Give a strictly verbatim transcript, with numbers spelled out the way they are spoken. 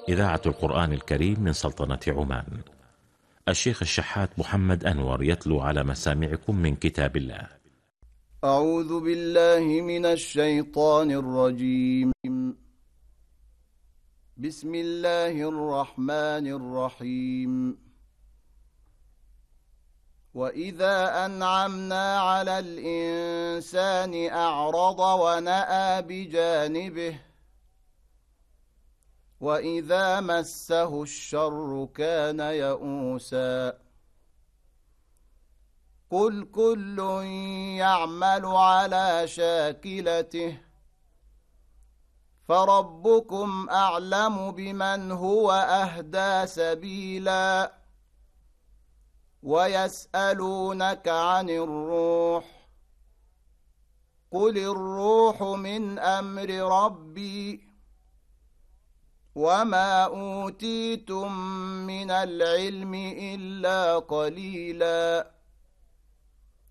إذاعة القرآن الكريم من سلطنة عمان. الشيخ الشحات محمد أنور يتلو على مسامعكم من كتاب الله. أعوذ بالله من الشيطان الرجيم. بسم الله الرحمن الرحيم. وإذا أنعمنا على الإنسان أعرض ونأى بجانبه وإذا مسه الشر كان يئوسا قل كل يعمل على شاكلته فربكم أعلم بمن هو أهدى سبيلا ويسألونك عن الروح قل الروح من أمر ربي وما أوتيتم من العلم إلا قليلا